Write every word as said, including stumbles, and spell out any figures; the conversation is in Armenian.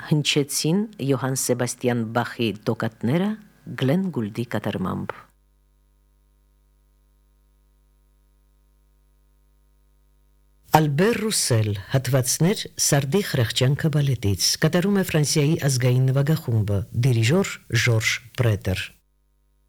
հնչեցին Յոհան Սեբաստիան Բախի տոկատները Գլեն Գուլդի կատարմամբ։ Ալբեր Ռուսել, հատվածներ Սարդի խրախճանքը բալետից, կատարում է Ֆրանսիայի ազգային նվագախումբը, դիրիժոր Ժորժ Պրետեր։